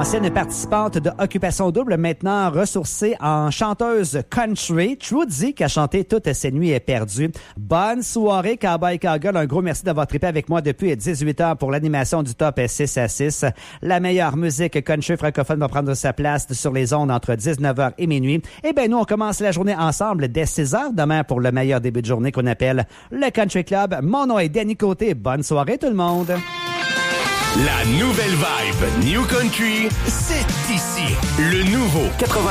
Ancienne participante de Occupation Double, maintenant ressourcée en chanteuse country, Trudy, qui a chanté Toutes ces nuits perdues. Bonne soirée, Cowboy Cowgirl. Un gros merci d'avoir trippé avec moi depuis 18h pour l'animation du Top 6 à 6. La meilleure musique country francophone va prendre sa place sur les ondes entre 19h et minuit. Eh bien, nous, on commence la journée ensemble dès 6h demain pour le meilleur début de journée qu'on appelle le Country Club. Mon nom est Danny Côté. Bonne soirée, tout le monde. La nouvelle vibe New Country, c'est ici. Le nouveau 80.